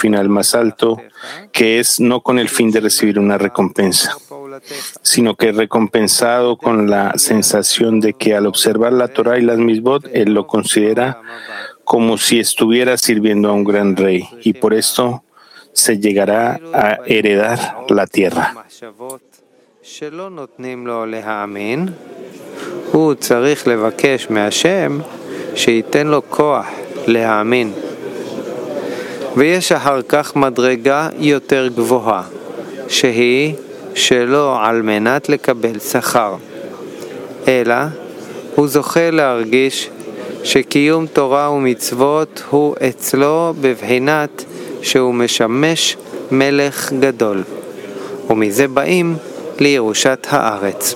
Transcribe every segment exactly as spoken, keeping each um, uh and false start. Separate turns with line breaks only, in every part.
final más alto, que es no con el fin de recibir una recompensa, sino que es recompensado con la sensación de que al observar la Torah y las misbot, él lo considera como si estuviera sirviendo a un gran rey, y por esto se llegará a heredar la tierra.
הוא צריך לבקש מהשם שייתן לו כוח להאמין. ויש אחר כך מדרגה יותר גבוהה, שהיא שלא על מנת לקבל שכר, אלא הוא זוכה להרגיש שקיום תורה ומצוות הוא אצלו בבחינת שהוא משמש מלך גדול, ומזה באים לירושת הארץ.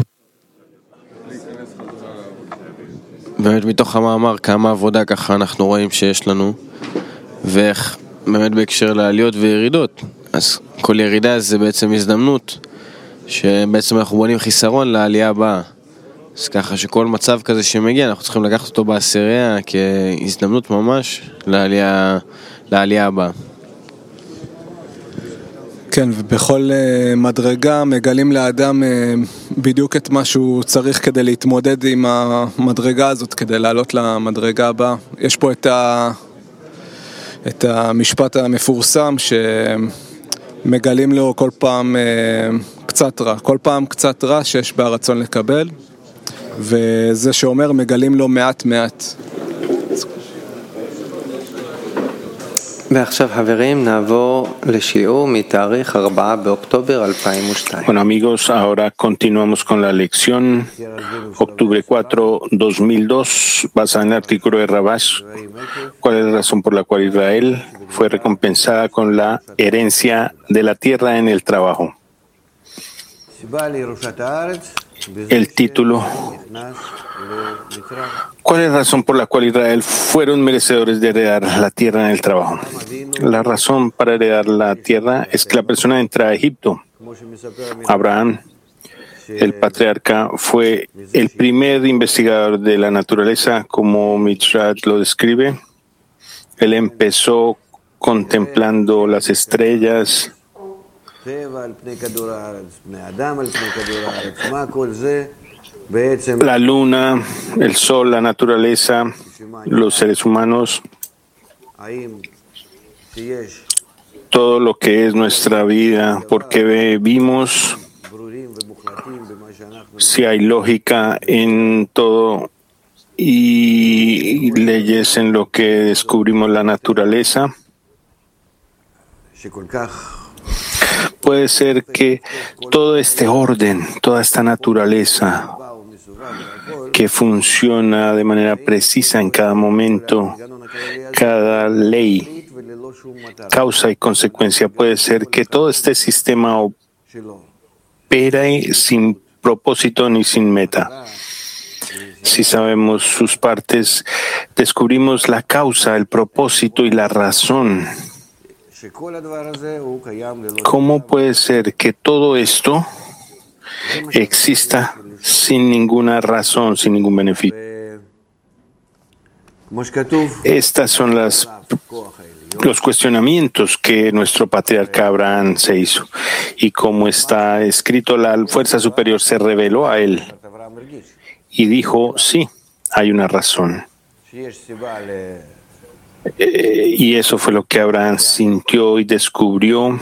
באמת מתוך המאמר כמה עבודה ככה אנחנו רואים שיש לנו, ואיך באמת בהקשר לעליות וירידות. אז כל ירידה זה בעצם הזדמנות שבעצם אנחנו בונים חיסרון לעלייה הבאה. אז ככה שכל מצב כזה שמגיע אנחנו צריכים לקחת אותו בעשירייה כהזדמנות ממש לעלייה, לעלייה הבאה.
כן, ובכל uh, מדרגה מגלים לאדם uh, בדיוק את מה שהוא צריך כדי להתמודד עם המדרגה הזאת, כדי לעלות למדרגה הבאה. יש פה את, ה, את המשפט המפורסם שמגלים לו כל פעם uh, קצת רע, כל פעם קצת רע שיש ברצון לקבל, וזה שאומר מגלים לו מעט מעט.
ועכשיו חברים נעבור לשיעור מתאריך ארבעה באוקטובר אלפיים ושתיים.
Bueno amigos, ahora continuamos con la lección octubre cuatro, dos mil dos, basada en el artículo de Rabash. ¿Cuál es la razón por la cual Israel fue recompensada con la herencia de la tierra en el trabajo? El título: ¿cuál es la razón por la cual Israel fueron merecedores de heredar la tierra en el trabajo? La razón para heredar la tierra es que la persona entra a Egipto. Abraham, el patriarca, fue el primer investigador de la naturaleza, como Midrash lo describe. Él empezó contemplando las estrellas, la luna, el sol, la naturaleza, los seres humanos, todo lo que es nuestra vida, porque vivimos, si hay lógica en todo y leyes en lo que descubrimos la naturaleza. Puede ser que todo este orden, toda esta naturaleza que funciona de manera precisa en cada momento, cada ley, causa y consecuencia, puede ser que todo este sistema opere sin propósito ni sin meta. Si sabemos sus partes, descubrimos la causa, el propósito y la razón. ¿Cómo puede ser que todo esto exista sin ninguna razón, sin ningún beneficio? Estas son las, los cuestionamientos que nuestro patriarca Abraham se hizo. Y como está escrito, la fuerza superior se reveló a él y dijo, sí, hay una razón. Eh, y eso fue lo que Abraham sintió y descubrió,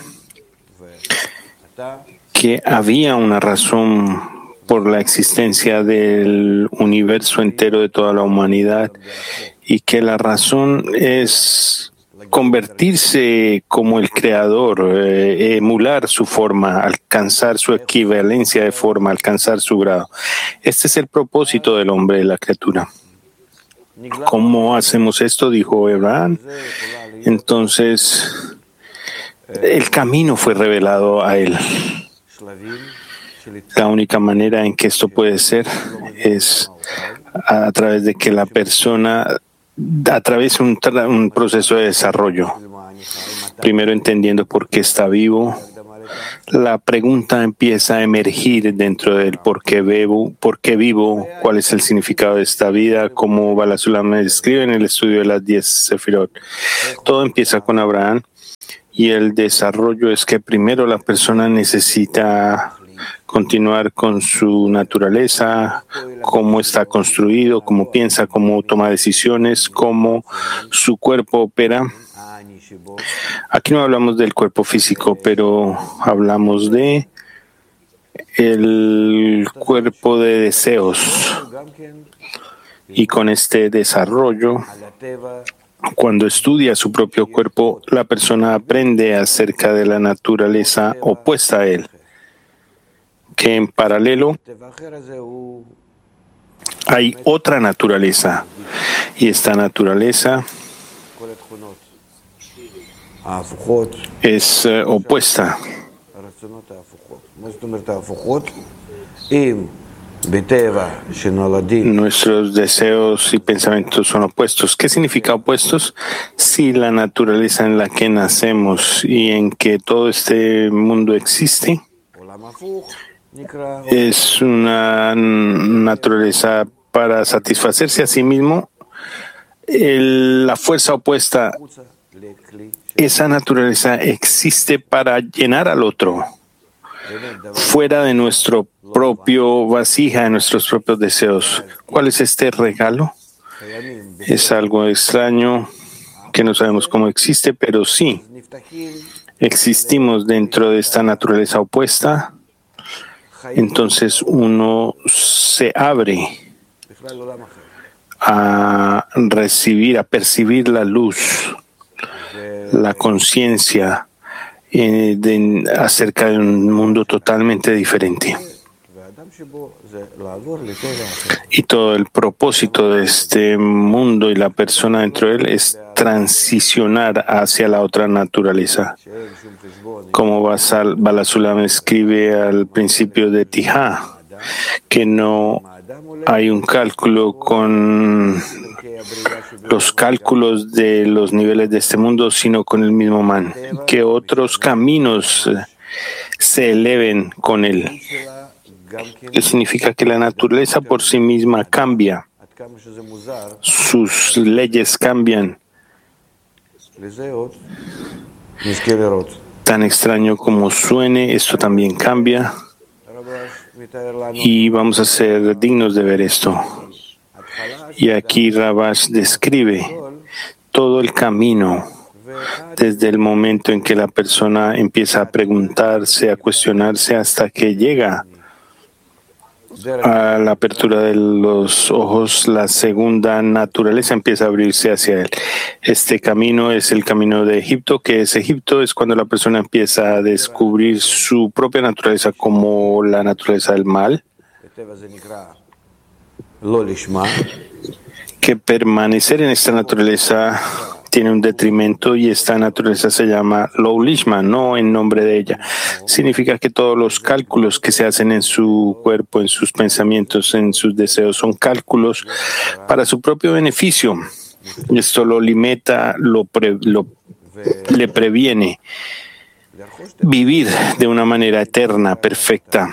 que había una razón por la existencia del universo entero, de toda la humanidad, y que la razón es convertirse como el creador, eh, emular su forma, alcanzar su equivalencia de forma, alcanzar su grado. Este es el propósito del hombre, de la criatura. ¿Cómo hacemos esto?, dijo Abraham. Entonces, el camino fue revelado a él. La única manera en que esto puede ser es a través de que la persona atraviese un, un proceso de desarrollo. Primero entendiendo por qué está vivo. La pregunta empieza a emergir dentro del por qué vivo, por qué vivo, cuál es el significado de esta vida, como Bala Sulam me describe en el estudio de las diez Sefirot. Todo empieza con Abraham Y el desarrollo es que primero la persona necesita continuar con su naturaleza, cómo está construido, cómo piensa, cómo toma decisiones, cómo su cuerpo opera. Aquí no hablamos del cuerpo físico, pero hablamos de el cuerpo de deseos. Y con este desarrollo, cuando estudia su propio cuerpo, la persona aprende acerca de la naturaleza opuesta a él, que en paralelo hay otra naturaleza, y esta naturaleza es uh, opuesta. Nuestros deseos y pensamientos son opuestos. ¿Qué significa opuestos? Si la naturaleza en la que nacemos y en que todo este mundo existe es una naturaleza para satisfacerse a sí mismo, el, la fuerza opuesta, esa naturaleza existe para llenar al otro, fuera de nuestro propio vasija, de nuestros propios deseos. ¿Cuál es este regalo? Es algo extraño que no sabemos cómo existe, pero sí existimos dentro de esta naturaleza opuesta. Entonces uno se abre a recibir, a percibir la luz, la conciencia eh, de, acerca de un mundo totalmente diferente. Y todo el propósito de este mundo y la persona dentro de él es transicionar hacia la otra naturaleza. Como Bala Sulam escribe al principio de Tijá, que no hay un cálculo con los cálculos de los niveles de este mundo, sino con el mismo man, que otros caminos se eleven con él. Que significa que la naturaleza por sí misma cambia, sus leyes cambian. Tan extraño como suene, esto también cambia. Y vamos a ser dignos de ver esto. Y aquí Rabash describe todo el camino, desde el momento en que la persona empieza a preguntarse, a cuestionarse, hasta que llega a la apertura de los ojos, la segunda naturaleza empieza a abrirse hacia él. Este camino es el camino de Egipto, que es Egipto, es cuando la persona empieza a descubrir su propia naturaleza como la naturaleza del mal, que permanecer en esta naturaleza tiene un detrimento, y esta naturaleza se llama Lo Lishma, no en nombre de ella. Significa que todos los cálculos que se hacen en su cuerpo, en sus pensamientos, en sus deseos, son cálculos para su propio beneficio. Y esto lo limita, lo, pre, lo le previene vivir de una manera eterna, perfecta.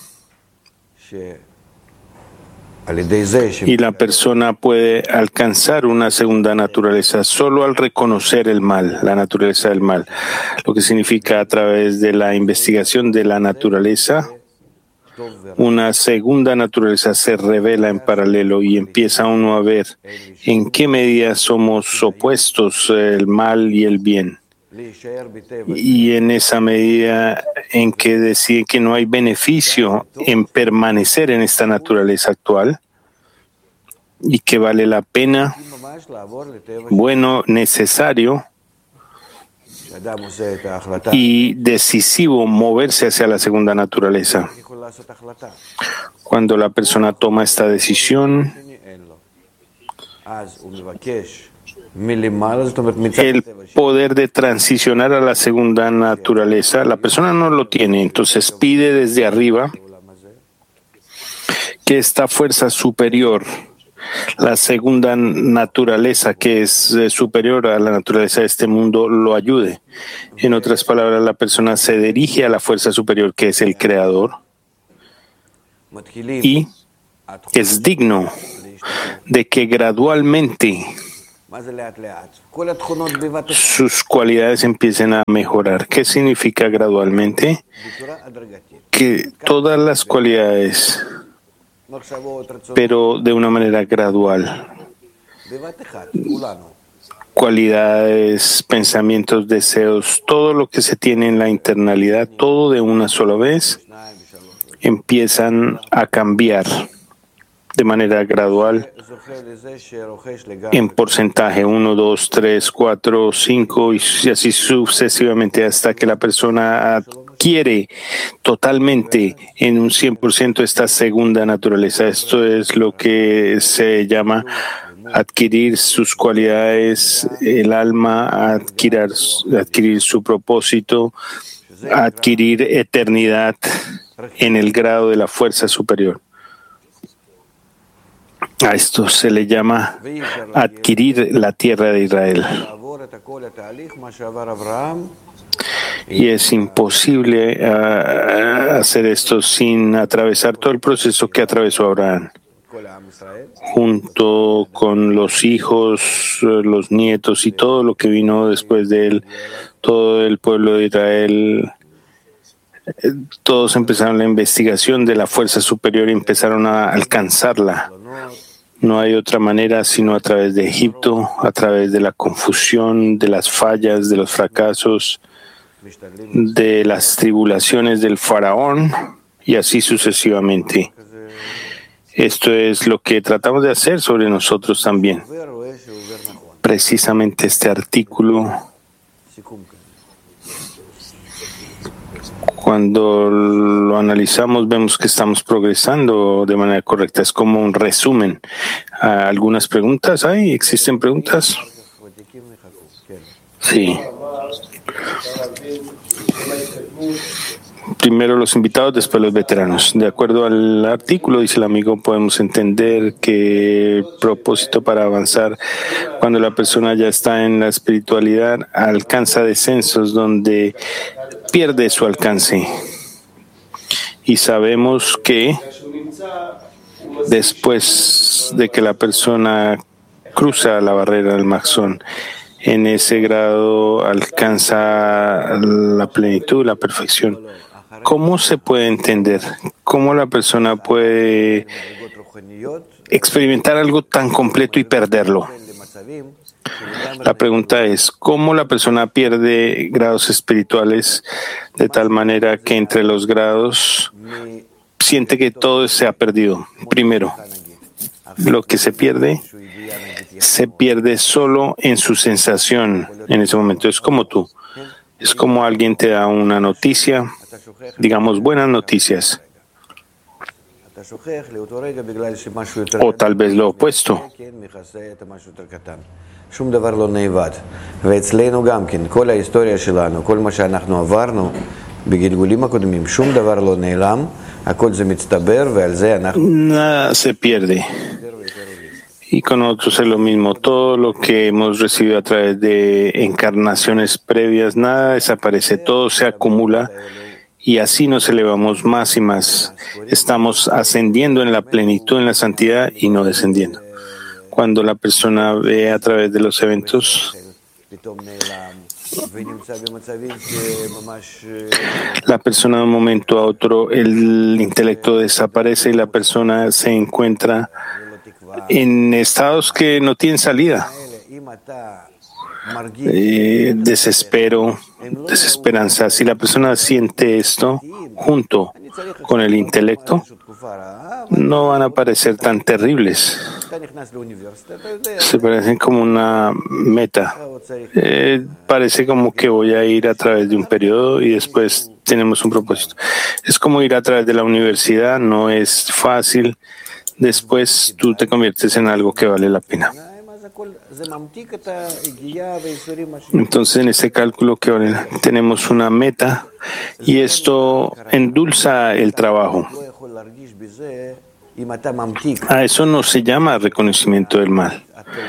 Y la persona puede alcanzar una segunda naturaleza solo al reconocer el mal, la naturaleza del mal. Lo que significa, a través de la investigación de la naturaleza, una segunda naturaleza se revela en paralelo y empieza uno a ver en qué medida somos opuestos, el mal y el bien. Y en esa medida en que decide que no hay beneficio en permanecer en esta naturaleza actual y que vale la pena, bueno, necesario y decisivo moverse hacia la segunda naturaleza. Cuando la persona toma esta decisión, el poder de transicionar a la segunda naturaleza, la persona no lo tiene, entonces pide desde arriba que esta fuerza superior, la segunda naturaleza que es superior a la naturaleza de este mundo, lo ayude. En otras palabras, la persona se dirige a la fuerza superior que es el Creador y es digno de que gradualmente sus cualidades empiecen a mejorar. ¿Qué significa gradualmente? Que todas las cualidades, pero de una manera gradual. Cualidades, pensamientos, deseos, todo lo que se tiene en la internalidad, todo de una sola vez, empiezan a cambiar de manera gradual en porcentaje uno, dos, tres, cuatro, cinco y así sucesivamente hasta que la persona adquiere totalmente en un cien por ciento esta segunda naturaleza. Esto es lo que se llama adquirir sus cualidades, el alma, adquirir, adquirir su propósito, adquirir eternidad en el grado de la fuerza superior. A esto se le llama adquirir la tierra de Israel. Y es imposible uh, hacer esto sin atravesar todo el proceso que atravesó Abraham, junto con los hijos, los nietos y todo lo que vino después de él, todo el pueblo de Israel. Todos empezaron la investigación de la fuerza superior y empezaron a alcanzarla. No hay otra manera sino a través de Egipto, a través de la confusión, de las fallas, de los fracasos, de las tribulaciones del faraón y así sucesivamente. Esto es lo que tratamos de hacer sobre nosotros también. Precisamente este artículo, cuando lo analizamos, vemos que estamos progresando de manera correcta. Es como un resumen. ¿Algunas preguntas hay? ¿Existen preguntas? Sí. Primero los invitados, después los veteranos. De acuerdo al artículo, dice el amigo, podemos entender que el propósito para avanzar cuando la persona ya está en la espiritualidad alcanza descensos donde pierde su alcance. Y sabemos que después de que la persona cruza la barrera del Maxón, en ese grado alcanza la plenitud, la perfección. ¿Cómo se puede entender? ¿Cómo la persona puede experimentar algo tan completo y perderlo? La pregunta es, ¿cómo la persona pierde grados espirituales de tal manera que entre los grados siente que todo se ha perdido? Primero, lo que se pierde, se pierde solo en su sensación en ese momento. Es como tú. Es como alguien te da una noticia, digamos buenas noticias, o tal vez lo opuesto. Nada se pierde. Y con nosotros es lo mismo. Todo lo que hemos recibido a través de encarnaciones previas, nada desaparece, todo se acumula y así nos elevamos más y más. Estamos ascendiendo en la plenitud, en la santidad y no descendiendo. Cuando la persona ve a través de los eventos, la persona de un momento a otro, el intelecto desaparece y la persona se encuentra en estados que no tienen salida. Eh, desespero, desesperanza. Si la persona siente esto junto con el intelecto, no van a parecer tan terribles. Se parecen como una meta. Eh, parece como que voy a ir a través de un periodo y después tenemos un propósito. Es como ir a través de la universidad, no es fácil. Después tú te conviertes en algo que vale la pena. Entonces, en este cálculo que vale, tenemos una meta y esto endulza el trabajo. A eso no se llama reconocimiento del mal.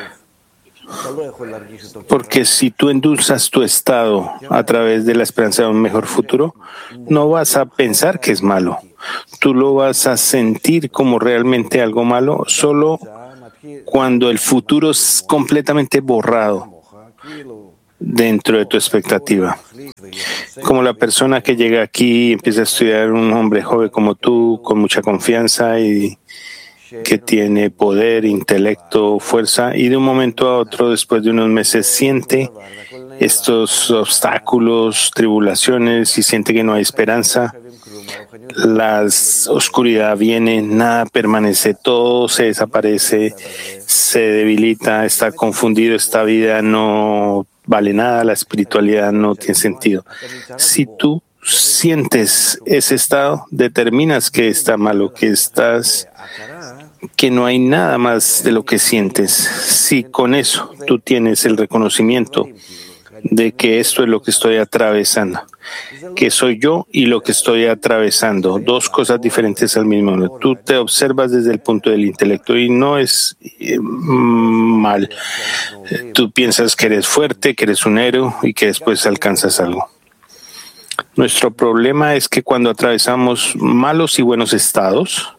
Porque si tú endulzas tu estado a través de la esperanza de un mejor futuro, no vas a pensar que es malo. Tú lo vas a sentir como realmente algo malo solo cuando el futuro es completamente borrado dentro de tu expectativa. Como la persona que llega aquí y empieza a estudiar, un hombre joven como tú, con mucha confianza y que tiene poder, intelecto, fuerza, y de un momento a otro, después de unos meses, siente estos obstáculos, tribulaciones y siente que no hay esperanza. La oscuridad viene, nada permanece, todo se desaparece, se debilita, está confundido, esta vida no vale nada, la espiritualidad no tiene sentido. Si tú sientes ese estado, determinas que está malo, que estás, que no hay nada más de lo que sientes. Si con eso tú tienes el reconocimiento de que esto es lo que estoy atravesando, que soy yo y lo que estoy atravesando, dos cosas diferentes al mismo tiempo. Tú te observas desde el punto del intelecto y no es eh, mal. Tú piensas que eres fuerte, que eres un héroe y que después alcanzas algo. Nuestro problema es que cuando atravesamos malos y buenos estados,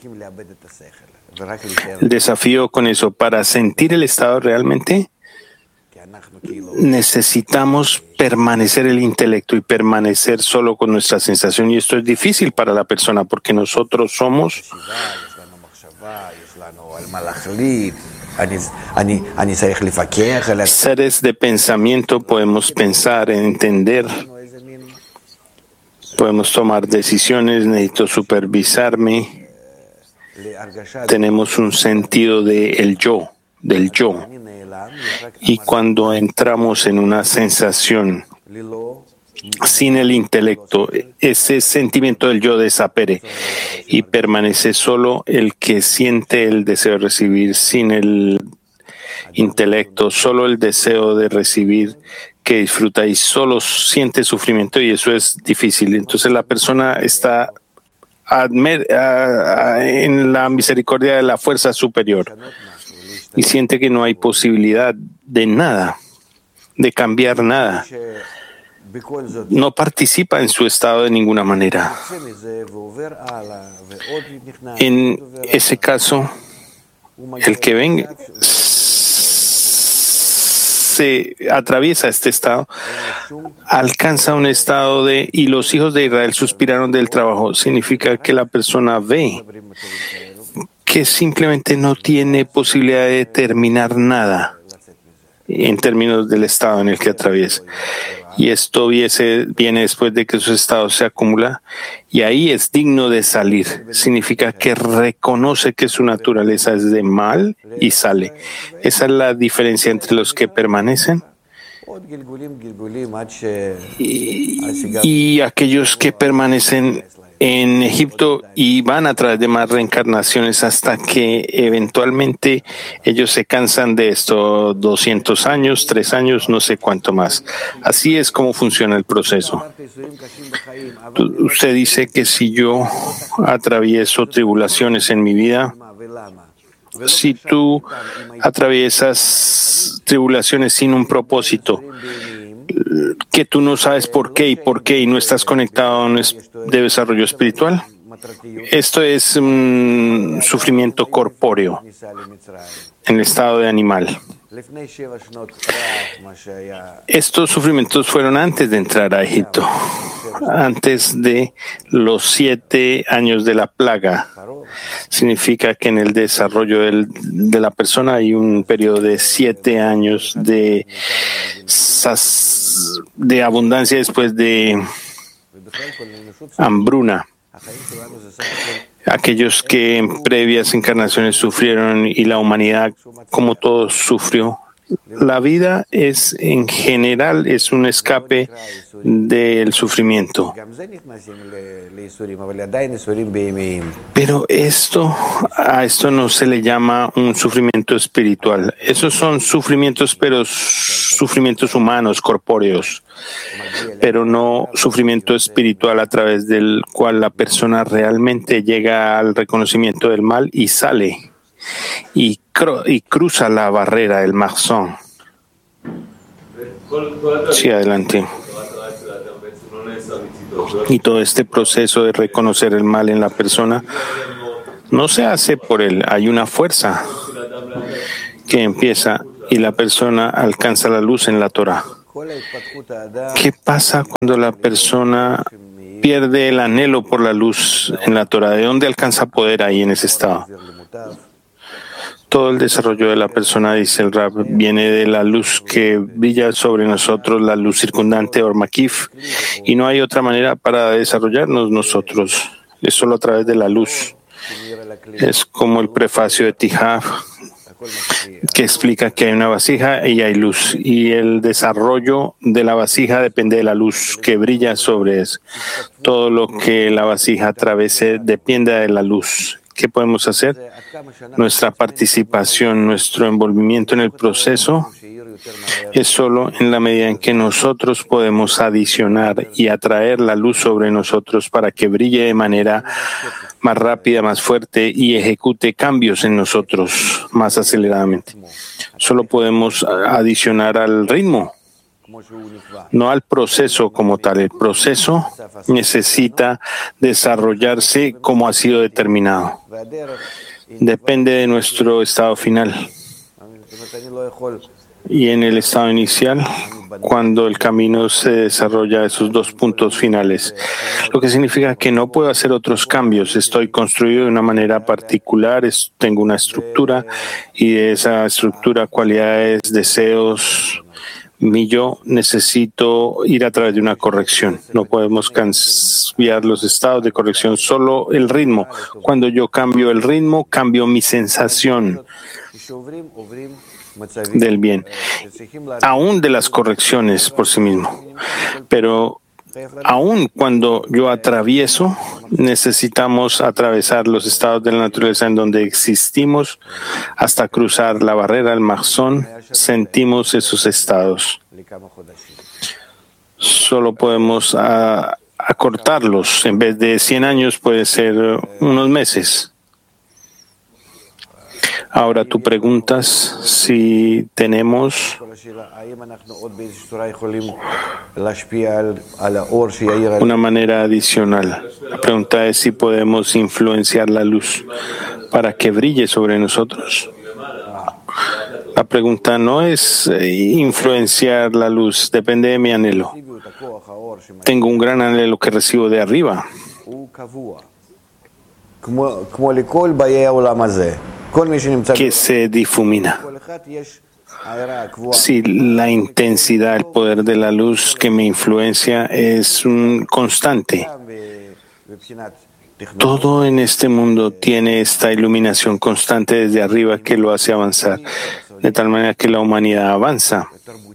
el desafío con eso, para sentir el estado realmente, necesitamos permanecer el intelecto y permanecer solo con nuestra sensación, y esto es difícil para la persona porque nosotros somos seres de pensamiento, podemos pensar, entender, podemos tomar decisiones, necesito supervisarme, tenemos un sentido de el yo, del yo. Y cuando entramos en una sensación sin el intelecto, ese sentimiento del yo desaparece y permanece solo el que siente el deseo de recibir sin el intelecto, solo el deseo de recibir que disfruta y solo siente sufrimiento, y eso es difícil. Entonces la persona está en la misericordia de la fuerza superior y siente que no hay posibilidad de nada, de cambiar nada. No participa en su estado de ninguna manera. En ese caso, el que venga se atraviesa este estado, alcanza un estado de, y los hijos de Israel suspiraron del trabajo. Significa que la persona ve que simplemente no tiene posibilidad de terminar nada en términos del estado en el que atraviesa. Y esto viese, viene después de que su estado se acumula, y ahí es digno de salir. Significa que reconoce que su naturaleza es de mal y sale. Esa es la diferencia entre los que permanecen y, y aquellos que permanecen en Egipto y van a través de más reencarnaciones hasta que eventualmente ellos se cansan de esto, doscientos años, tres años, no sé cuánto más. Así es como funciona el proceso. Usted dice que si yo atravieso tribulaciones en mi vida, si tú atraviesas tribulaciones sin un propósito, que tú no sabes por qué y por qué y no estás conectado a un de desarrollo espiritual, esto es un sufrimiento corpóreo en el estado de animal. Estos sufrimientos fueron antes de entrar a Egipto, antes de los siete años de la plaga. Significa que en el desarrollo del, de la persona hay un periodo de siete años de, de abundancia después de hambruna. Aquellos que en previas encarnaciones sufrieron y la humanidad como todos sufrió. La vida es en general es un escape del sufrimiento. Pero esto a esto no se le llama un sufrimiento espiritual. Esos son sufrimientos, pero sufrimientos humanos, corpóreos, pero no sufrimiento espiritual a través del cual la persona realmente llega al reconocimiento del mal y sale y, cru- y cruza la barrera, el marzón. Sí, adelante. Y todo este proceso de reconocer el mal en la persona no se hace por él. Hay una fuerza que empieza y la persona alcanza la luz en la Torah. ¿Qué pasa cuando la persona pierde el anhelo por la luz en la Torah? ¿De dónde alcanza poder ahí en ese estado? Todo el desarrollo de la persona, dice el Rab, viene de la luz que brilla sobre nosotros, la luz circundante, or makif, y no hay otra manera para desarrollarnos nosotros. Es solo a través de la luz. Es como el prefacio de Tijaf, que explica que hay una vasija y hay luz, y el desarrollo de la vasija depende de la luz que brilla sobre eso. Todo lo que la vasija atraviese depende de la luz. ¿Qué podemos hacer? Nuestra participación, nuestro envolvimiento en el proceso es solo en la medida en que nosotros podemos adicionar y atraer la luz sobre nosotros para que brille de manera más rápida, más fuerte y ejecute cambios en nosotros más aceleradamente. Solo podemos adicionar al ritmo, no al proceso como tal. El proceso necesita desarrollarse como ha sido determinado. Depende de nuestro estado final. Y en el estado inicial, cuando el camino se desarrolla esos dos puntos finales, lo que significa que no puedo hacer otros cambios. Estoy construido de una manera particular, es, tengo una estructura y de esa estructura, cualidades, deseos, mi yo necesito ir a través de una corrección. No podemos cambiar los estados de corrección, solo el ritmo. Cuando yo cambio el ritmo, cambio mi sensación del bien, aún de las correcciones por sí mismo. Pero aún cuando yo atravieso, necesitamos atravesar los estados de la naturaleza en donde existimos hasta cruzar la barrera, el marzón, sentimos esos estados. Solo podemos a, acortarlos. En vez de cien años, puede ser unos meses. Ahora tú preguntas si tenemos una manera adicional. La pregunta es si podemos influenciar la luz para que brille sobre nosotros. La pregunta no es influenciar la luz, depende de mi anhelo. Tengo un gran anhelo que recibo de arriba. Que se difumina. Sí, la intensidad, el poder de la luz que me influencia es un constante. Todo en este mundo tiene esta iluminación constante desde arriba que lo hace avanzar, de tal manera que la humanidad avanza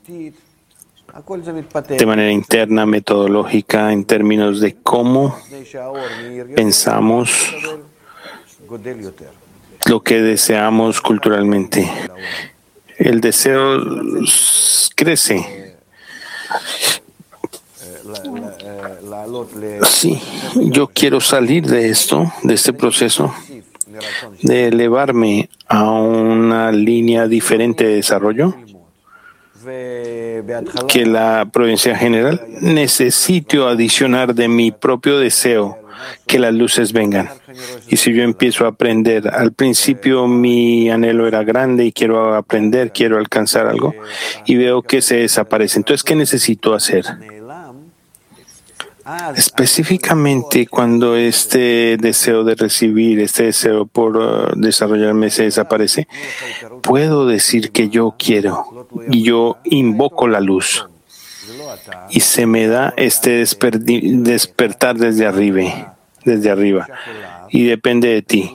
de manera interna, metodológica, en términos de cómo pensamos lo que deseamos culturalmente. El deseo crece. Sí, yo quiero salir de esto, de este proceso, de elevarme a una línea diferente de desarrollo que la providencia general. Necesito adicionar de mi propio deseo que las luces vengan. Y si yo empiezo a aprender, al principio mi anhelo era grande y quiero aprender, quiero alcanzar algo, y veo que se desaparece. Entonces, ¿qué necesito hacer? Específicamente cuando este deseo de recibir, este deseo por uh, desarrollarme se desaparece, puedo decir que yo quiero y yo invoco la luz. Y se me da este desperdi- despertar desde arriba, desde arriba, y depende de ti.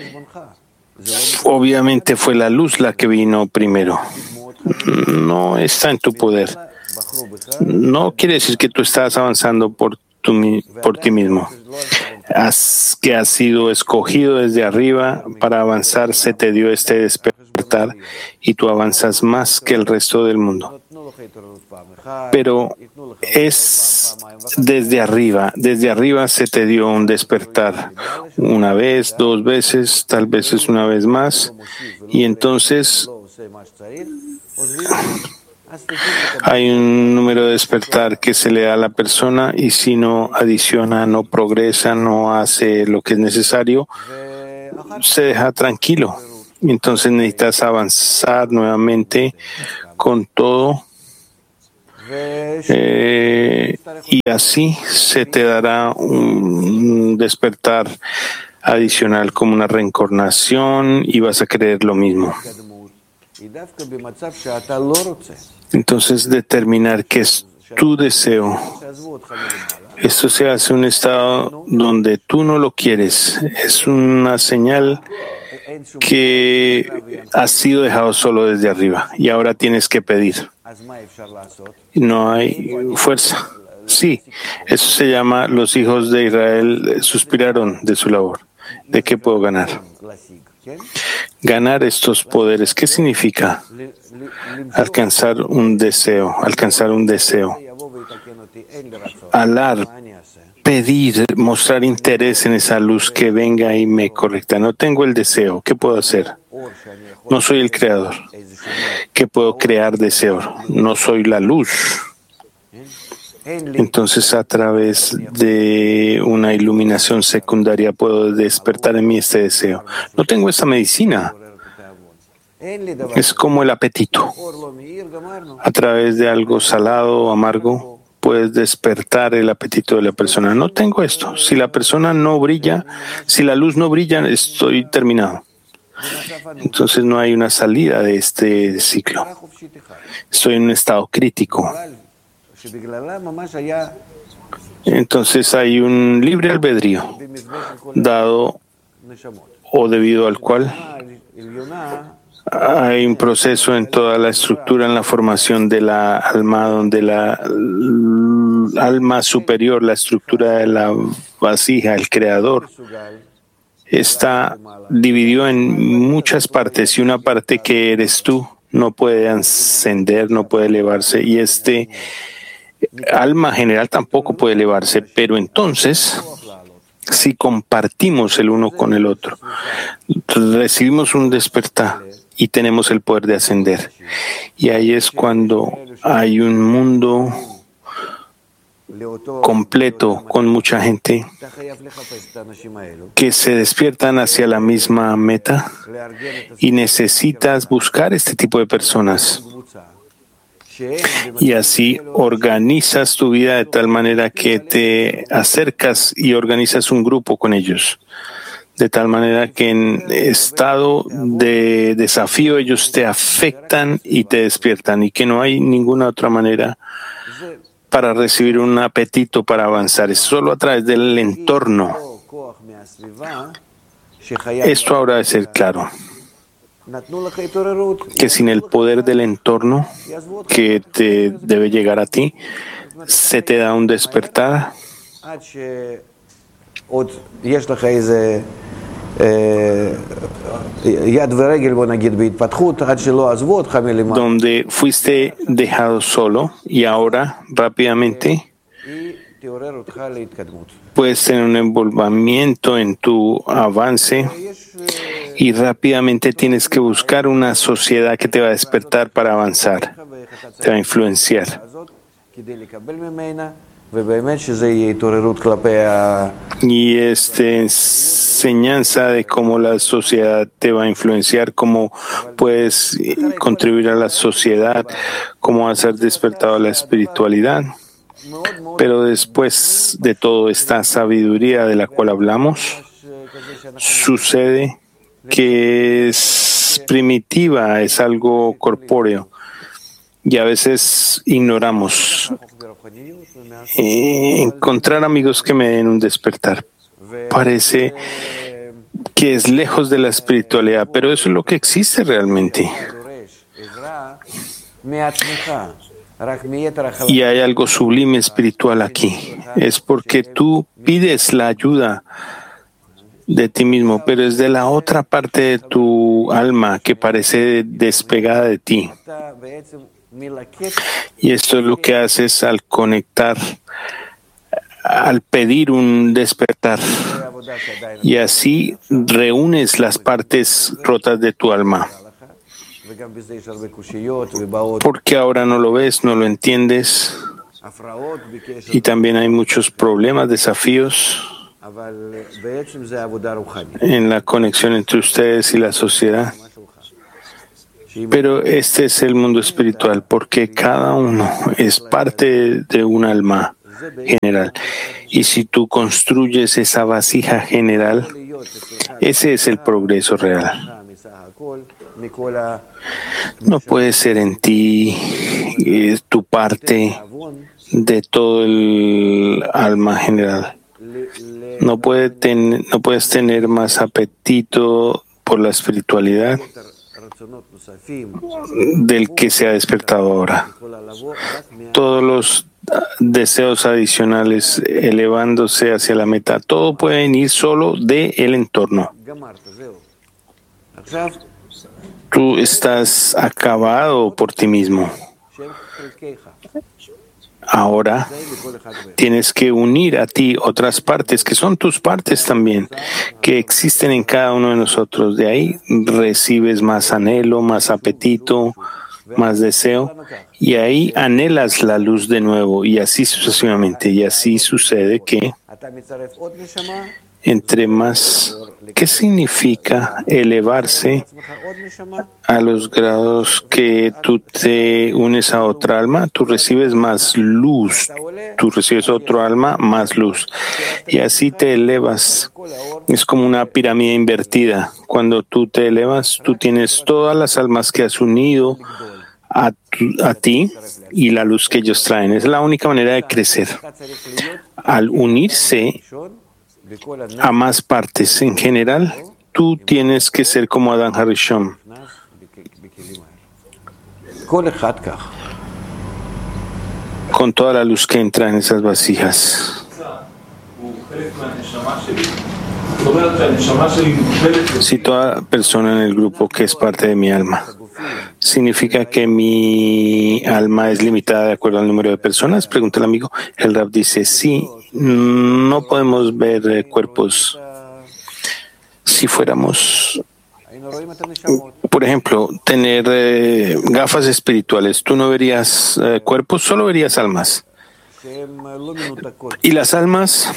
Obviamente fue la luz la que vino primero. No está en tu poder. No quiere decir que tú estás avanzando por, tu, por ti mismo. Has, que has sido escogido desde arriba para avanzar, se te dio este despertar y tú avanzas más que el resto del mundo. Pero es desde arriba, desde arriba se te dio un despertar. Una vez, dos veces, tal vez es una vez más. Y entonces hay un número de despertar que se le da a la persona y si no adiciona, no progresa, no hace lo que es necesario, se deja tranquilo Entonces necesitas avanzar nuevamente con todo. Eh, y así se te dará un despertar adicional como una reencarnación y vas a creer lo mismo. Entonces determinar qué es tu deseo. Esto se hace en un estado donde tú no lo quieres. Es una señal que has sido dejado solo desde arriba y ahora tienes que pedir. No hay fuerza. Sí, eso se llama los hijos de Israel suspiraron de su labor. ¿De qué puedo ganar? Ganar estos poderes. ¿Qué significa? Alcanzar un deseo, alcanzar un deseo. Alar, pedir, mostrar interés en esa luz que venga y me correcta. No tengo el deseo. ¿Qué puedo hacer? No soy el creador. ¿Qué puedo crear deseo? No soy la luz. Entonces, a través de una iluminación secundaria puedo despertar en mí este deseo. No tengo esta medicina. Es como el apetito. A través de algo salado o amargo puedes despertar el apetito de la persona. No tengo esto. Si la persona no brilla, si la luz no brilla, estoy terminado. Entonces no hay una salida de este ciclo. Estoy en un estado crítico. Entonces hay un libre albedrío dado o debido al cual hay un proceso en toda la estructura, en la formación de la alma, donde la alma superior, la estructura de la vasija, el creador, está dividido en muchas partes y una parte que eres tú no puede ascender, no puede elevarse y este alma general tampoco puede elevarse, pero entonces si compartimos el uno con el otro, recibimos un despertar y tenemos el poder de ascender. Y ahí es cuando hay un mundo completo con mucha gente que se despiertan hacia la misma meta y necesitas buscar este tipo de personas. Y así organizas tu vida de tal manera que te acercas y organizas un grupo con ellos. De tal manera que en estado de desafío ellos te afectan y te despiertan y que no hay ninguna otra manera para recibir un apetito para avanzar. Es solo a través del entorno. Esto ahora debe ser claro. Que sin el poder del entorno que te debe llegar a ti, se te da un despertar. Donde fuiste dejado solo y ahora rápidamente puedes tener un envolvimiento en tu avance y rápidamente tienes que buscar una sociedad que te va a despertar para avanzar, te va a influenciar. Y esta enseñanza de cómo la sociedad te va a influenciar, cómo puedes contribuir a la sociedad, cómo va a ser despertado a la espiritualidad. Pero después de toda esta sabiduría de la cual hablamos, sucede que es primitiva, es algo corpóreo y a veces ignoramos. Eh, encontrar amigos que me den un despertar parece que es lejos de la espiritualidad, pero eso es lo que existe realmente. Y hay algo sublime espiritual aquí. Es porque tú pides la ayuda de ti mismo, pero es de la otra parte de tu alma que parece despegada de ti. Y esto es lo que haces al conectar, al pedir un despertar. Y así reúnes las partes rotas de tu alma. Porque ahora no lo ves, no lo entiendes. Y también hay muchos problemas, desafíos en la conexión entre ustedes y la sociedad. Pero este es el mundo espiritual, porque cada uno es parte de un alma general. Y si tú construyes esa vasija general, ese es el progreso real. No puede ser en ti eh, tu parte de todo el alma general. No, puede ten, no puedes tener más apetito por la espiritualidad del que se ha despertado ahora. Todos los deseos adicionales elevándose hacia la meta, todo puede venir solo del entorno. Tú estás acabado por ti mismo. Ahora tienes que unir a ti otras partes que son tus partes también, que existen en cada uno de nosotros. De ahí recibes más anhelo, más apetito, más deseo, y ahí anhelas la luz de nuevo, y así sucesivamente. Y así sucede que entre más, ¿qué significa elevarse a los grados que tú te unes a otra alma? Tú recibes más luz, tú recibes otro alma, más luz, y así te elevas. Es como una pirámide invertida. Cuando tú te elevas, tú tienes todas las almas que has unido a, tu, a ti y la luz que ellos traen. Es la única manera de crecer. Al unirse a más partes en general, tú tienes que ser como Adán Harishon. Con toda la luz que entra en esas vasijas. Si toda persona en el grupo que es parte de mi alma, ¿significa que mi alma es limitada de acuerdo al número de personas? Pregunta el amigo. El Rab dice, sí, no podemos ver eh, cuerpos. Si fuéramos, por ejemplo, tener eh, gafas espirituales, tú no verías eh, cuerpos, solo verías almas. Y las almas,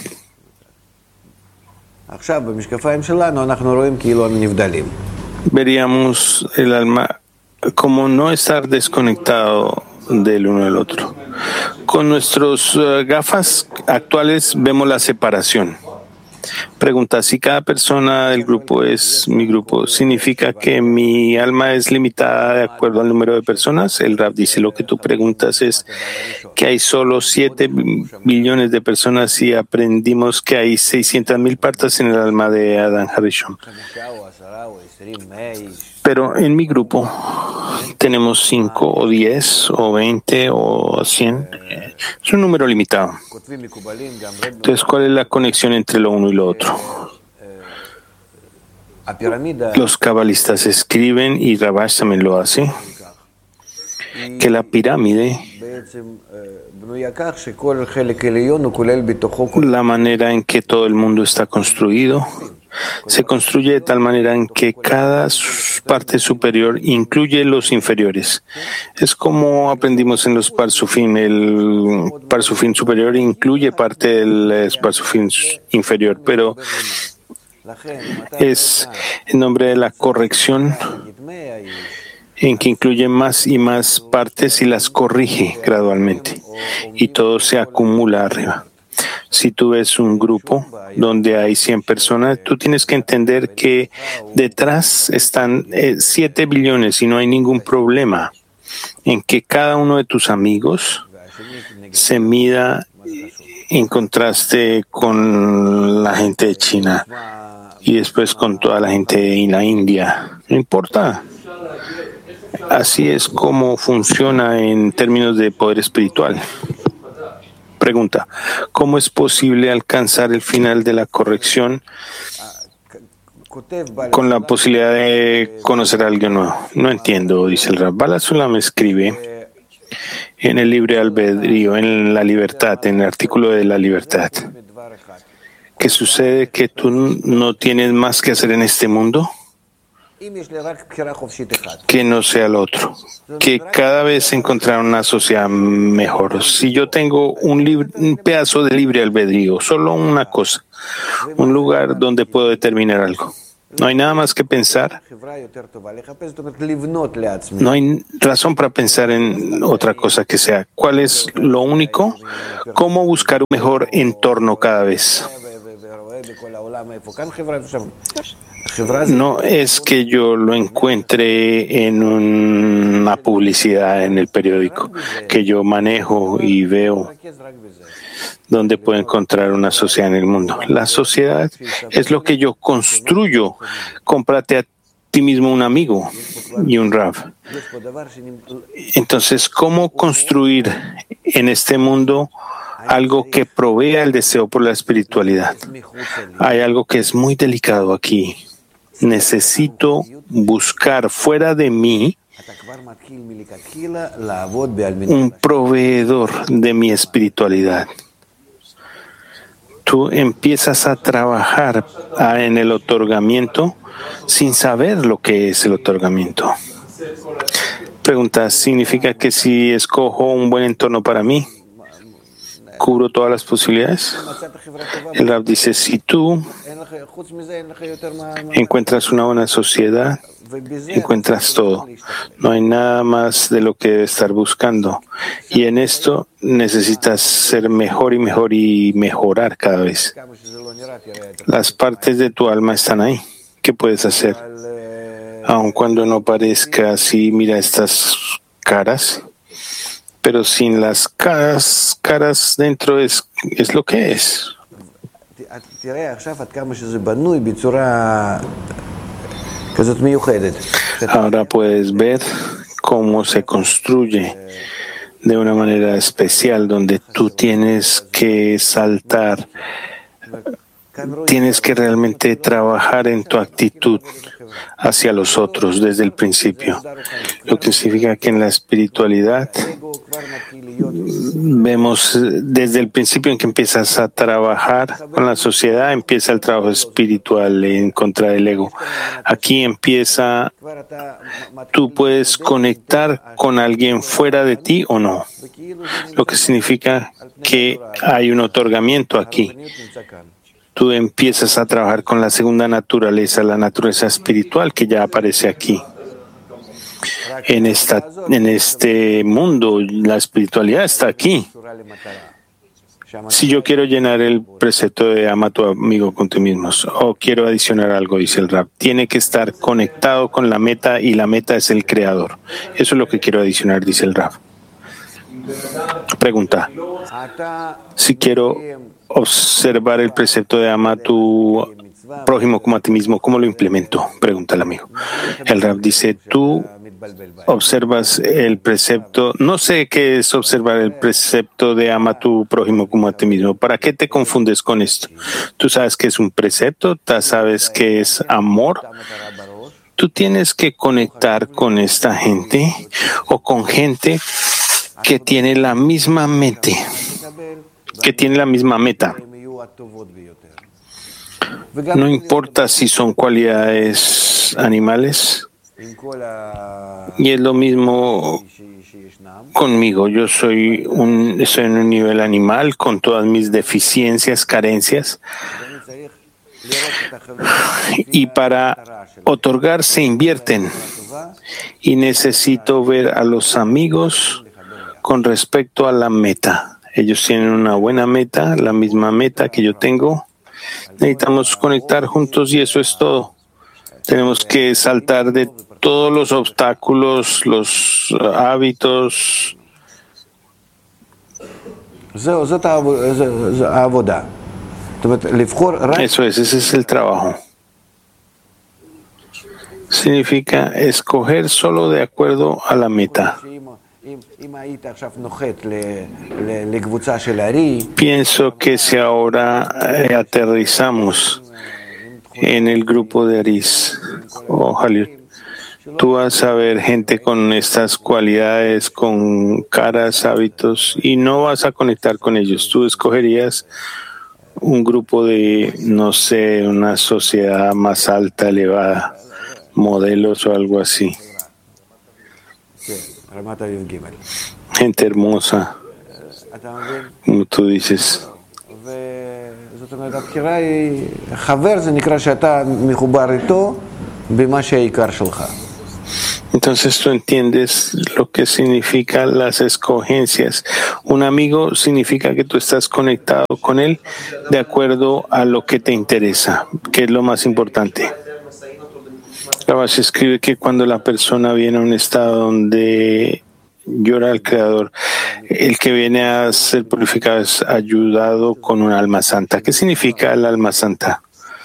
veríamos el alma como no estar desconectado del uno del otro. Con nuestras uh, gafas actuales vemos la separación. Pregunta, si cada persona del grupo es mi grupo, ¿significa que mi alma es limitada de acuerdo al número de personas? El Rab dice, lo que tú preguntas es que hay solo siete billones de personas y aprendimos que hay seiscientas mil partes en el alma de Adán Harishon. Pero en mi grupo tenemos cinco o diez o veinte o cien. Es un número limitado. Entonces, ¿cuál es la conexión entre lo uno y lo otro? Los cabalistas escriben, y Rabash también lo hace, que la pirámide, la manera en que todo el mundo está construido, se construye de tal manera en que cada parte superior incluye los inferiores. Es como aprendimos en los Parsufim. El Parsufim superior incluye parte del Parsufim inferior, pero es en nombre de la corrección en que incluye más y más partes y las corrige gradualmente, y todo se acumula arriba. Si tú ves un grupo donde hay cien personas, tú tienes que entender que detrás están eh, siete billones y no hay ningún problema en que cada uno de tus amigos se mida en contraste con la gente de China y después con toda la gente de la India. No importa. Así es como funciona en términos de poder espiritual. Pregunta, ¿cómo es posible alcanzar el final de la corrección con la posibilidad de conocer a alguien nuevo? No entiendo, dice el Rab. Bala Sulam escribe en el libre albedrío, en la libertad, en el artículo de la libertad, que sucede que tú no tienes más que hacer en este mundo que no sea el otro, que cada vez encontrar una sociedad mejor. Si yo tengo un, libre, un pedazo de libre albedrío, solo una cosa, un lugar donde puedo determinar algo, No hay nada más que pensar. No hay razón para pensar en otra cosa que sea. ¿Cuál es lo único? ¿Cómo buscar un mejor entorno cada vez? No es que yo lo encuentre en una publicidad en el periódico, que yo manejo y veo donde puedo encontrar una sociedad en el mundo. La sociedad es lo que yo construyo. Cómprate a ti mismo un amigo y un Rav. Entonces, ¿cómo construir en este mundo algo que provea el deseo por la espiritualidad? Hay algo que es muy delicado aquí. Necesito buscar fuera de mí un proveedor de mi espiritualidad. Tú empiezas a trabajar en el otorgamiento sin saber lo que es el otorgamiento. Pregunta, ¿significa que si escojo un buen entorno para mí, cubro todas las posibilidades? El Rab dice, si tú encuentras una buena sociedad, encuentras todo. No hay nada más de lo que debes estar buscando. Y en esto necesitas ser mejor y mejor y mejorar cada vez. Las partes de tu alma están ahí. ¿Qué puedes hacer? Aun cuando no parezca así, mira estas caras. Pero sin las caras, caras dentro es, es lo que es. Ahora puedes ver cómo se construye de una manera especial, donde tú tienes que saltar, tienes que realmente trabajar en tu actitud hacia los otros desde el principio. Lo que significa que en la espiritualidad vemos desde el principio en que empiezas a trabajar con la sociedad, empieza el trabajo espiritual en contra del ego. Aquí empieza, tú puedes conectar con alguien fuera de ti o no. Lo que significa que hay un otorgamiento aquí. Tú empiezas a trabajar con la segunda naturaleza, la naturaleza espiritual que ya aparece aquí. En, esta, en este mundo, la espiritualidad está aquí. Si yo quiero llenar el precepto de ama a tu amigo con ti mismos, o quiero adicionar algo, dice el Rab, tiene que estar conectado con la meta y la meta es el creador. Eso es lo que quiero adicionar, dice el Rab. Pregunta. Si quiero observar el precepto de ama a tu prójimo como a ti mismo, ¿cómo lo implemento? Pregunta el amigo. El Rab dice, tú observas el precepto, no sé qué es observar el precepto de ama a tu prójimo como a ti mismo. ¿Para qué te confundes con esto? Tú sabes que es un precepto, tú sabes que es amor. Tú tienes que conectar con esta gente o con gente que tiene la misma meta, que tiene la misma meta. No importa si son cualidades animales. Y es lo mismo conmigo. Yo soy un, estoy en un nivel animal con todas mis deficiencias, carencias. Y para otorgar se invierten. Y necesito ver a los amigos con respecto a la meta. Ellos tienen una buena meta, la misma meta que yo tengo. Necesitamos conectar juntos y eso es todo. Tenemos que saltar de todos los obstáculos, los uh, hábitos. Eso es, ese es el trabajo. Significa escoger solo de acuerdo a la meta. Pienso que si ahora eh, aterrizamos en el grupo de Aris o Jalil, tú vas a ver gente con estas cualidades, con caras, hábitos, y no vas a conectar con ellos. Tú escogerías un grupo de, no sé, una sociedad más alta, elevada, modelos o algo así. Gente hermosa, como tú dices.
זאת אומרת, הבחירה היא, חבר זה נקרא שאתה מחובר איתו במה שהעיקר שלך.
Entonces tú entiendes lo que significa las escogencias. Un amigo significa que tú estás conectado con él de acuerdo a lo que te interesa, que es lo más importante. Rabash escribe que cuando la persona viene a un estado donde llora al Creador, el que viene a ser purificado es ayudado con un alma santa. ¿Qué significa el alma santa?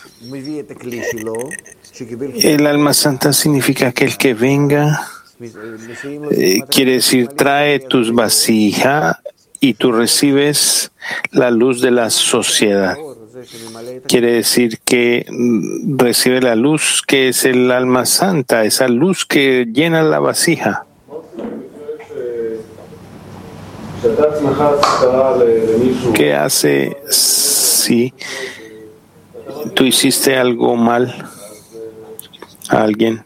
El alma santa significa que el que venga, eh, quiere decir, trae tus vasijas y tú recibes la luz de la sociedad. Quiere decir que recibe la luz que es el alma santa, esa luz que llena la vasija. ¿Qué hace si tú hiciste algo mal a alguien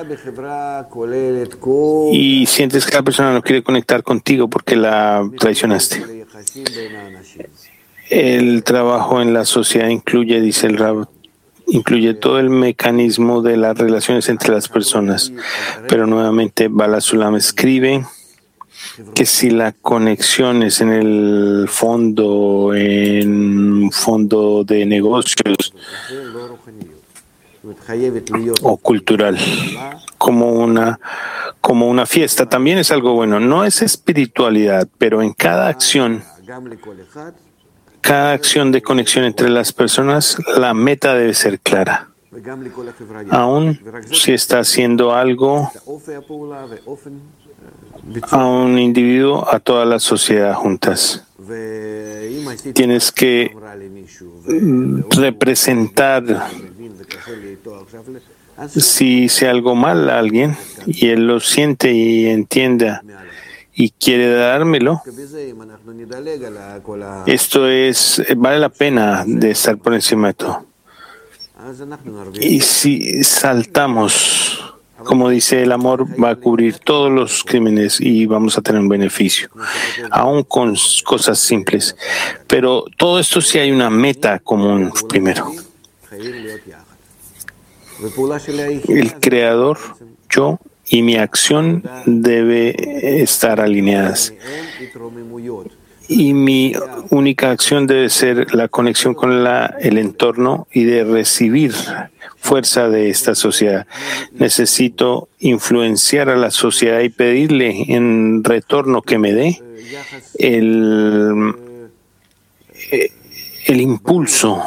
y sientes que la persona no quiere conectar contigo porque la traicionaste? El trabajo en la sociedad incluye, dice el Rab, incluye todo el mecanismo de las relaciones entre las personas. Pero nuevamente Bala Sulam escribe que si la conexión es en el fondo, en fondo de negocios o cultural, como una, como una fiesta, también es algo bueno. No es espiritualidad, pero en cada acción, cada acción de conexión entre las personas, la meta debe ser clara. Aún si está haciendo algo a un individuo, a toda la sociedad juntas. Tienes que representar, si hice algo mal a alguien y él lo siente y entienda y quiere dármelo, esto es, vale la pena de estar por encima de todo. Y si saltamos, como dice, el amor va a cubrir todos los crímenes y vamos a tener un beneficio, aún con cosas simples. Pero todo esto sí hay una meta común primero. El Creador, yo y mi acción debe estar alineadas. Y mi única acción debe ser la conexión con la, el entorno y de recibir fuerza de esta sociedad. Necesito influenciar a la sociedad y pedirle en retorno que me dé el, el impulso,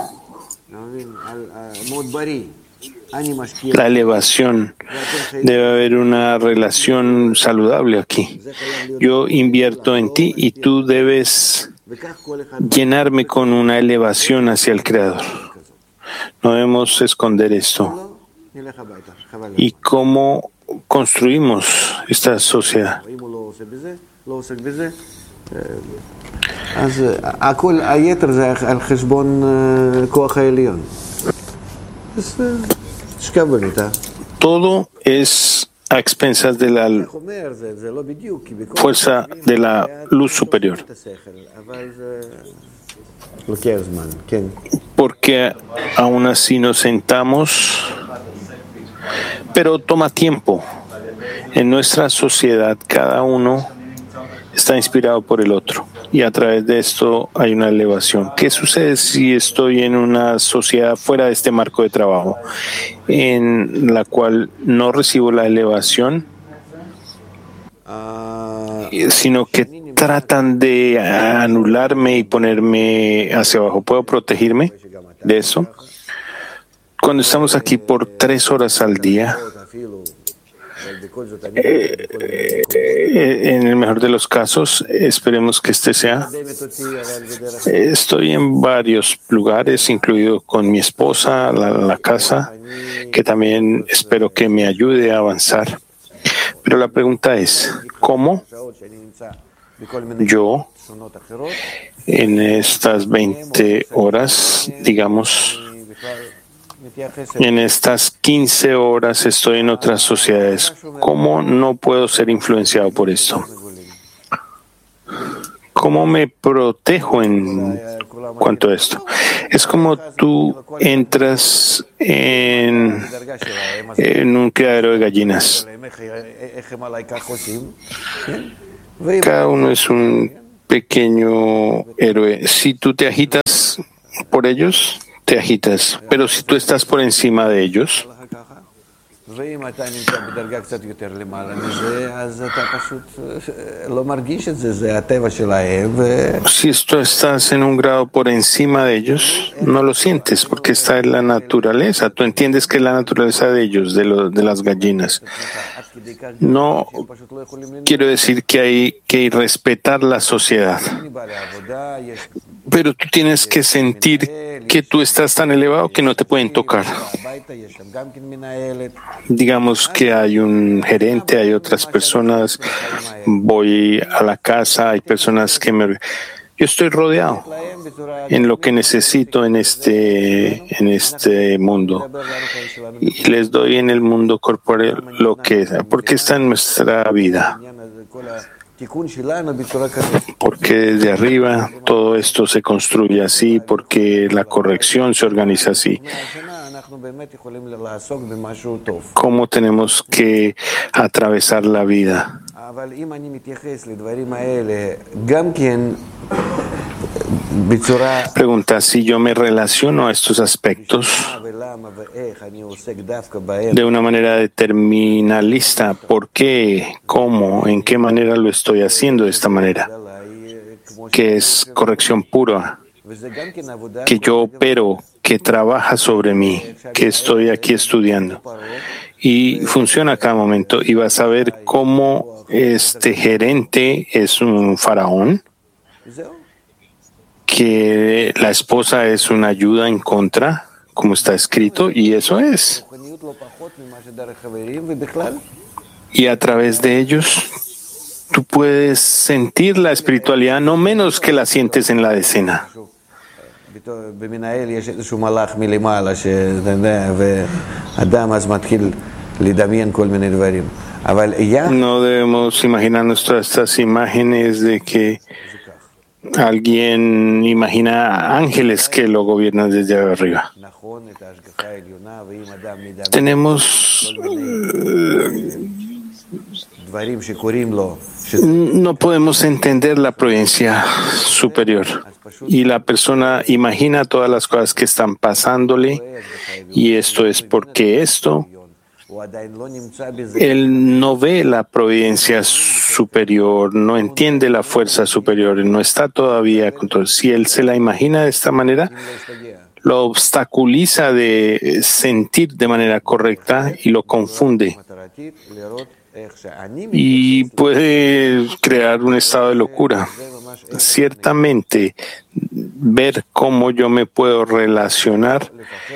la elevación. Debe haber una relación saludable aquí. Yo invierto en ti y tú debes llenarme con una elevación hacia el Creador. No debemos esconder esto. ¿Y cómo construimos esta sociedad? Todo es a expensas de la fuerza de la luz superior. Porque aún así nos sentamos, pero toma tiempo. En nuestra sociedad cada uno está inspirado por el otro y a través de esto hay una elevación. ¿Qué sucede si estoy en una sociedad fuera de este marco de trabajo en la cual no recibo la elevación, sino que tratan de anularme y ponerme hacia abajo? ¿Puedo protegerme de eso? Cuando estamos aquí por tres horas al día, Eh, eh, en el mejor de los casos, esperemos que este sea. Estoy en varios lugares, incluido con mi esposa, la, la casa, que también espero que me ayude a avanzar. Pero la pregunta es, ¿cómo yo en estas veinte horas, digamos, en estas quince horas estoy en otras sociedades? ¿Cómo no puedo ser influenciado por esto? ¿Cómo me protejo en cuanto a esto? Es como tú entras en, en un criadero de gallinas. Cada uno es un pequeño héroe. Si tú te agitas por ellos, te agitas. Pero si tú estás por encima de ellos, si tú estás en un grado por encima de ellos, no lo sientes porque está en la naturaleza. Tú entiendes que es la naturaleza de ellos, de, lo, de las gallinas. No quiero decir que hay que respetar la sociedad, pero tú tienes que sentir que tú estás tan elevado que no te pueden tocar. Digamos que hay un gerente, hay otras personas, voy a la casa, hay personas que me... Yo estoy rodeado en lo que necesito en este, en este mundo y les doy en el mundo corporal lo que porque está en nuestra vida. Porque desde arriba todo esto se construye así, porque la corrección se organiza así. ¿Cómo tenemos que atravesar la vida? Pregunta, si yo me relaciono a estos aspectos de una manera determinalista, ¿por qué? ¿Cómo? ¿En qué manera lo estoy haciendo de esta manera? Que es corrección pura, que yo opero, que trabaja sobre mí, que estoy aquí estudiando. Y funciona a cada momento. Y vas a ver cómo este gerente es un faraón, que la esposa es una ayuda en contra, como está escrito, y eso es. Y a través de ellos, tú puedes sentir la espiritualidad no menos que la sientes en la decena. No debemos imaginarnos todas estas imágenes de que alguien imagina ángeles que lo gobiernan desde arriba. Tenemos... No podemos entender la providencia superior. Y la persona imagina todas las cosas que están pasándole, y esto es porque esto... Él no ve la providencia superior, no entiende la fuerza superior, no está todavía con todo. Si él se la imagina de esta manera, lo obstaculiza de sentir de manera correcta y lo confunde. Y puede crear un estado de locura. Ciertamente, ver cómo yo me puedo relacionar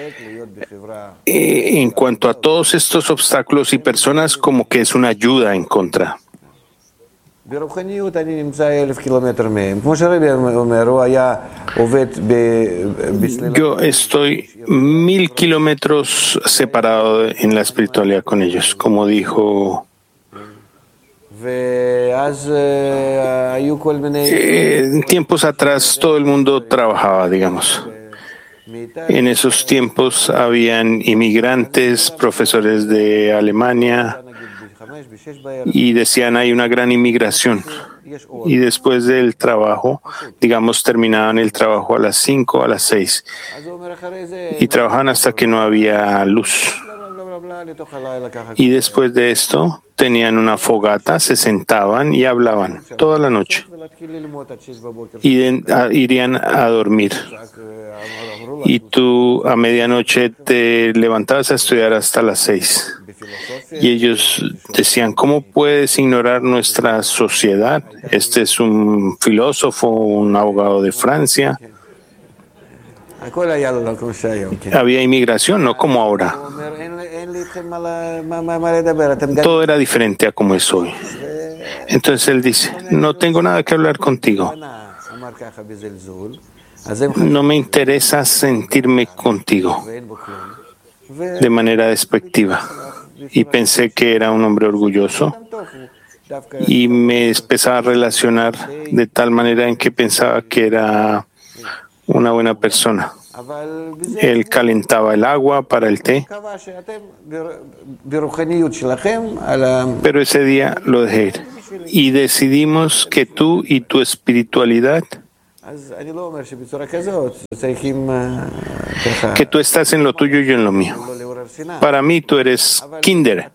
eh, en cuanto a todos estos obstáculos y personas, como que es una ayuda en contra. Yo estoy mil kilómetros separado en la espiritualidad con ellos, como dijo. En tiempos atrás todo el mundo trabajaba, digamos. En esos tiempos habían inmigrantes, profesores de Alemania, y decían hay una gran inmigración. Y después del trabajo, digamos, terminaban el trabajo a las cinco, a las seis, y trabajaban hasta que no había luz. Y después de esto, tenían una fogata, se sentaban y hablaban toda la noche. Y de, a, irían a dormir. Y tú a medianoche te levantabas a estudiar hasta las seis. Y ellos decían, ¿cómo puedes ignorar nuestra sociedad? Este es un filósofo, un abogado de Francia. Había inmigración, no como ahora. Todo era diferente a como es hoy. Entonces él dice, no tengo nada que hablar contigo. No me interesa sentirme contigo de manera despectiva. Y pensé que era un hombre orgulloso. y me empezaba a relacionar de tal manera en que pensaba que era una buena persona. Él calentaba el agua para el té, pero ese día lo dejé ir. Y decidimos que tú y tu espiritualidad, que tú estás en lo tuyo y yo en lo mío. Para mí tú eres kinder.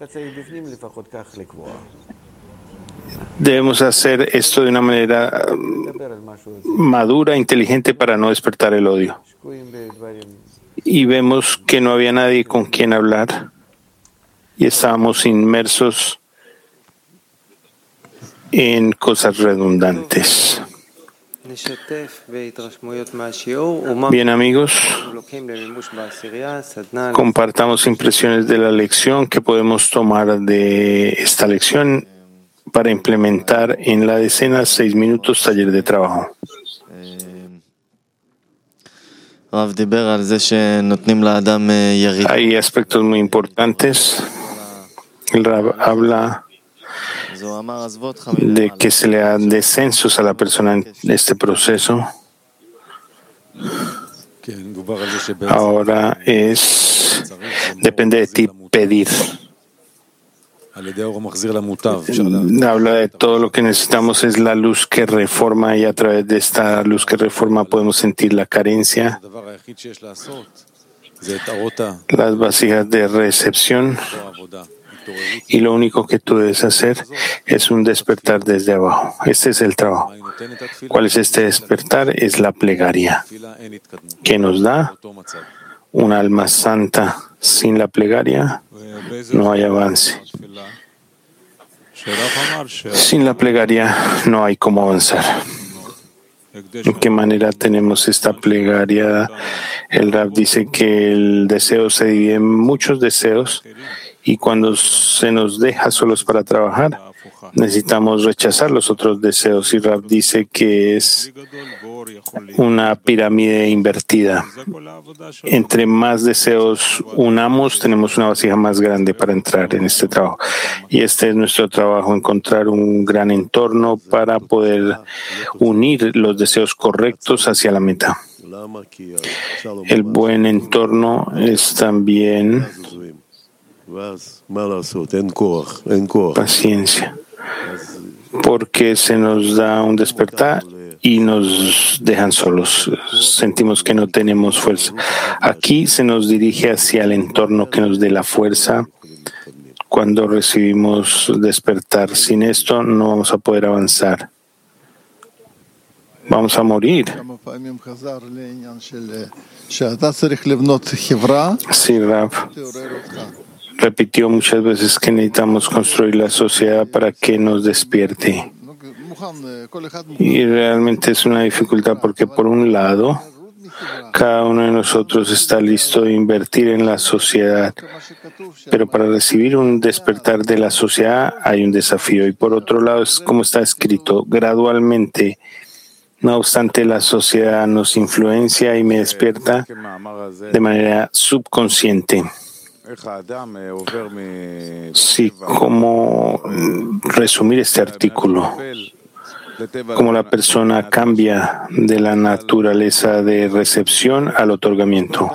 Debemos hacer esto de una manera madura, inteligente, para no despertar el odio. Y vemos que no había nadie con quien hablar y estábamos inmersos en cosas redundantes. Bien, amigos, compartamos impresiones de la lección que podemos tomar de esta lección para implementar en la decena seis minutos taller de trabajo. Hay aspectos muy importantes. El Rab habla de que se le dan descensos a la persona en este proceso. Ahora es, depende de ti pedir. Habla de todo lo que necesitamos es la luz que reforma, y a través de esta luz que reforma podemos sentir la carencia, las vasijas de recepción, y lo único que tú debes hacer es un despertar desde abajo. Este es el trabajo. ¿Cuál es este despertar? Es la plegaria, que nos da un alma santa. Sin la plegaria no hay avance. Sin la plegaria no hay cómo avanzar. ¿En qué manera tenemos esta plegaria? El Rab dice que el deseo se divide en muchos deseos, y cuando se nos deja solos para trabajar, necesitamos rechazar los otros deseos. Y Rab dice que es una pirámide invertida. Entre más deseos unamos, tenemos una vasija más grande para entrar en este trabajo. Y este es nuestro trabajo, encontrar un gran entorno para poder unir los deseos correctos hacia la meta. El buen entorno es también paciencia, porque se nos da un despertar y nos dejan solos. Sentimos que no tenemos fuerza. Aquí se nos dirige hacia el entorno que nos dé la fuerza. Cuando recibimos despertar, sin esto no vamos a poder avanzar. Vamos a morir. Sí, Rab repitió muchas veces que necesitamos construir la sociedad para que nos despierte. Y realmente es una dificultad porque, por un lado, cada uno de nosotros está listo de invertir en la sociedad, pero para recibir un despertar de la sociedad hay un desafío. Y por otro lado, es como está escrito, gradualmente. No obstante, la sociedad nos influencia y me despierta de manera subconsciente. Sí, ¿cómo resumir este artículo? Cómo la persona cambia de la naturaleza de recepción al otorgamiento.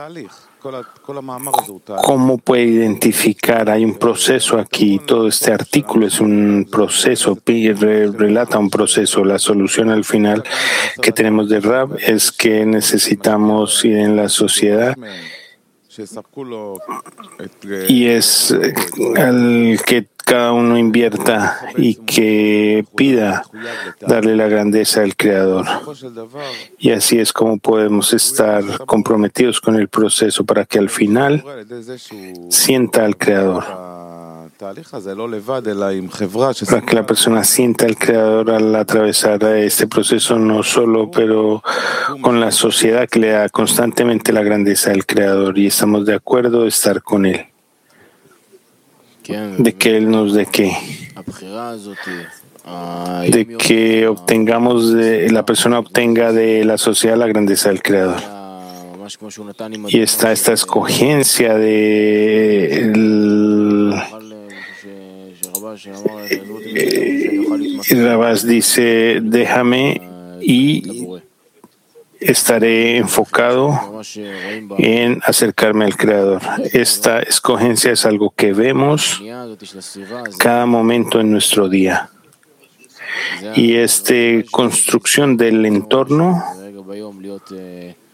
¿Cómo puede identificar? Hay un proceso aquí. Todo este artículo es un proceso, relata un proceso. La solución al final que tenemos de Rab es que necesitamos ir en la sociedad, y es al que cada uno invierta y que pida darle la grandeza al Creador. Y así es como podemos estar comprometidos con el proceso para que al final sienta al Creador. Para que la persona sienta al Creador al atravesar este proceso, no solo, pero con la sociedad que le da constantemente la grandeza del Creador, y estamos de acuerdo de estar con Él. De que Él nos dé qué. De que obtengamos, de, la persona obtenga de la sociedad la grandeza del Creador. Y está esta escogencia de el, Rabás dice, déjame y estaré enfocado en acercarme al Creador. Esta escogencia es algo que vemos cada momento en nuestro día. Y esta construcción del entorno